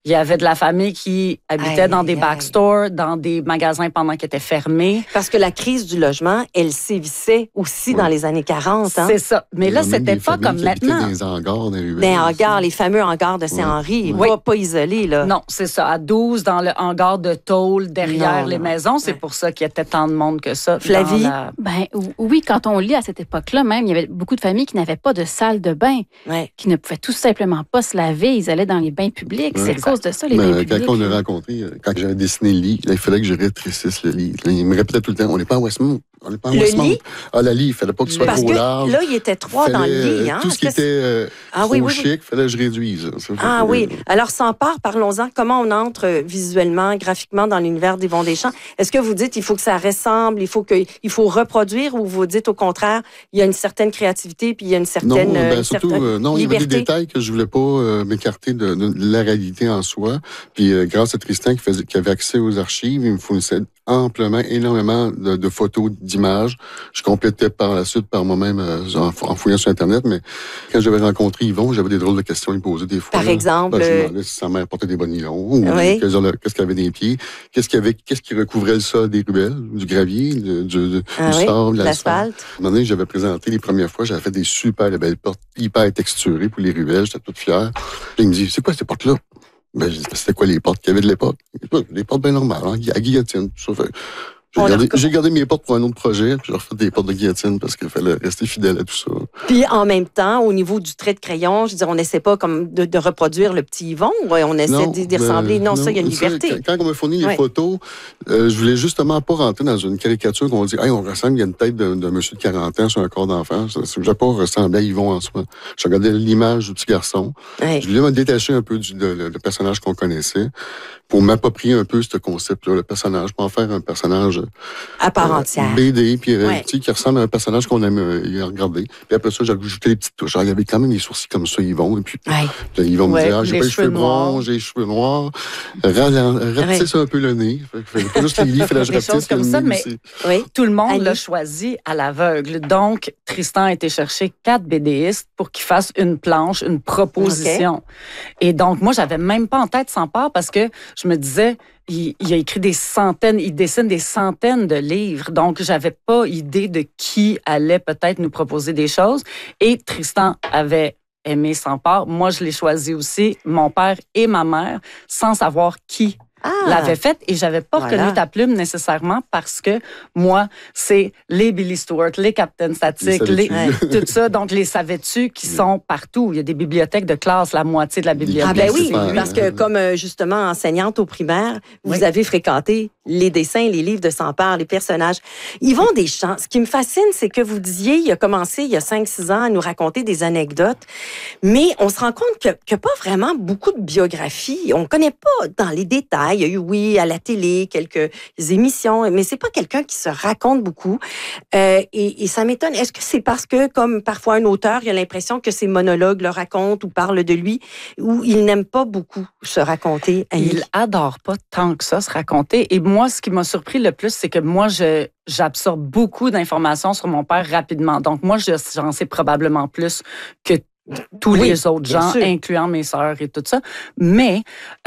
Il y avait de la famille qui habitait dans des backstores, dans des magasins pendant qu'ils étaient fermés. Parce que la crise du logement, elle sévissait aussi dans les années 40. Hein? C'est ça. Mais là, c'était pas comme maintenant. Dans les hangars, dans les ruelles. Des hangars, les fameux hangars de Saint-Henri, pas isolés, là. Non, c'est ça. À 12, dans le hangar de tôle, derrière les maisons. C'est pour ça qu'il y avait tant de monde que ça. Flavie? Ben, oui, quand on lit à cette époque-là, même, il y avait beaucoup de familles qui n'avaient pas de salle de bain, qui ne pouvaient tout simplement pas se laver. Ils allaient dans les bains publics. C'est à cause de ça, les bains publics. Quand on a rencontré, quand j'avais dessiné le lit, là, il fallait que je rétrécisse le lit. Là, il me répétait tout le temps, on n'est pas à Westmount. Le lit? Ah, le lit, il fallait pas qu'il soit trop large. Là, il était 3 dans le lit. Hein? Tout ce qui était trop chic, il fallait que je réduise. Oui. Alors, sans part, parlons-en. Comment on entre visuellement, graphiquement dans l'univers d'Yvon Deschamps? Est-ce que vous dites il faut que ça ressemble, il faut reproduire, ou vous dites au contraire, il y a une certaine créativité puis il y a une certaine non, il y avait des détails que je voulais pas m'écarter de la réalité en soi. Puis grâce à Tristan qui avait accès aux archives, il me fournissait amplement, énormément de photos, d'images. Je complétais par la suite par moi-même en fouillant sur Internet, mais quand j'avais rencontré Yvon, j'avais des drôles de questions à lui poser des fois. Par exemple? Je me demandais si sa mère portait des bonnets ou qu'est-ce qu'elle avait des pieds, qu'est-ce qui recouvrait le sol des ruelles, du gravier, du sable, de l'asphalte. À un moment donné, j'avais présenté les premières fois, j'avais fait des super belles portes, hyper texturées pour les ruelles, j'étais toute fière. Puis il me dit, c'est quoi ces portes-là? Ben, c'était quoi les portes qu'il y avait de l'époque? Des portes bien normales, hein, à guillotine, tout ça. J'ai gardé mes portes pour un autre projet, puis j'ai refait des portes de guillotine parce qu'il fallait rester fidèle à tout ça. Puis en même temps, au niveau du trait de crayon, je veux dire, on n'essaie pas comme de reproduire le petit Yvon, on essaie d'y ressembler. Non, ça, il y a une liberté. Quand on m'a fourni les photos, je voulais justement pas rentrer dans une caricature qu'on dit, on ressemble, il y a une tête d'un monsieur de 40 ans sur un corps d'enfant. Je ne voulais pas ressembler à Yvon en soi. Je regardais l'image du petit garçon. Je voulais me détacher un peu le personnage qu'on connaissait pour m'approprier un peu ce concept-là, le personnage, pour en faire un personnage à part entière. BD, puis qui ressemble à un personnage qu'on aime regarder. Puis après ça, j'ai ajouté les petites touches. Alors, il y avait quand même les sourcils comme ça, Yvon. Et puis, Yvon me disait, j'ai pas les cheveux blonds, j'ai les cheveux noirs. Rapetissez ça un peu le nez. Juste les livres, il fallait que je rapetisse comme ça, mais tout le monde l'a choisi à l'aveugle. Donc, Tristan a été chercher 4 BDistes pour qu'ils fassent une planche, une proposition. Et donc, moi, j'avais même pas en tête Sans part parce que je me disais, il a écrit des centaines, il dessine des centaines de livres. Donc, j'avais pas idée de qui allait peut-être nous proposer des choses. Et Tristan avait aimé Sans part. Moi, je l'ai choisi aussi, mon père et ma mère, sans savoir qui l'avait fait. Et j'avais pas reconnu ta plume nécessairement parce que moi, c'est les Billy Stewart, les Captain Static, tout ça. Donc, les savais-tu qui sont partout. Il y a des bibliothèques de classe, la moitié de la bibliothèque. Ah ben oui, parce que comme justement enseignante au primaire, vous avez fréquenté les dessins, les livres de Sans part, les personnages. Yvon Deschamps, ce qui me fascine, c'est que vous disiez, il a commencé il y a 5-6 ans à nous raconter des anecdotes, mais on se rend compte qu'il n'y a pas vraiment beaucoup de biographies. On ne connaît pas dans les détails. Il y a eu, à la télé, quelques émissions, mais c'est pas quelqu'un qui se raconte beaucoup. Et ça m'étonne. Est-ce que c'est parce que, comme parfois un auteur, il a l'impression que ses monologues le racontent ou parlent de lui, ou il n'aime pas beaucoup se raconter? Il adore pas tant que ça se raconter. Et moi, ce qui m'a surpris le plus, c'est que moi, j'absorbe beaucoup d'informations sur mon père rapidement. Donc, moi, j'en sais probablement plus que tous les autres gens, incluant mes sœurs et tout ça. Mais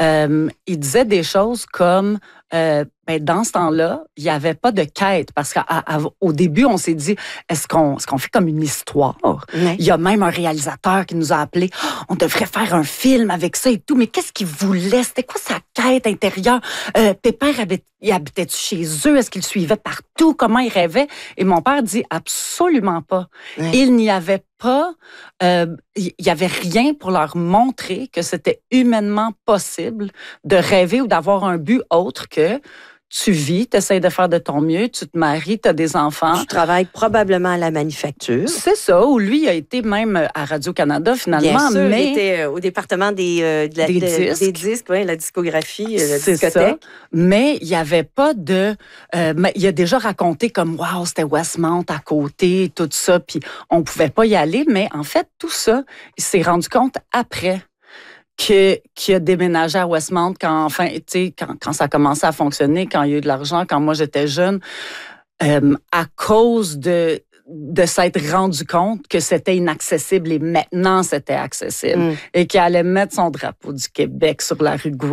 il disait des choses comme dans ce temps-là, il n'y avait pas de quête parce qu'au début, on s'est dit, est-ce qu'on fait comme une histoire? Il y a même un réalisateur qui nous a appelé, on devrait faire un film avec ça et tout, mais qu'est-ce qu'il voulait? C'était quoi sa quête intérieure? Pépère, habitait-tu chez eux? Est-ce qu'il suivait partout? Comment il rêvait? Et mon père dit absolument pas. Il n'y avait pas, il y avait rien pour leur montrer que c'était humainement possible de rêver ou d'avoir un but autre que tu vis, tu essaies de faire de ton mieux, tu te maries, tu as des enfants. Tu travailles probablement à la manufacture. C'est ça, où lui a été même à Radio-Canada finalement. Bien sûr, mais il était au département des disques, la discographie, la discothèque. Ça. Mais il n'y avait pas de... il a déjà raconté comme, wow, c'était Westmount à côté, tout ça, puis on ne pouvait pas y aller. Mais en fait, tout ça, il s'est rendu compte après qui a déménagé à Westmount quand ça a commencé à fonctionner, quand il y a eu de l'argent, quand moi j'étais jeune, à cause de s'être rendu compte que c'était inaccessible et maintenant c'était accessible et qu'il allait mettre son drapeau du Québec sur la rue Gouin.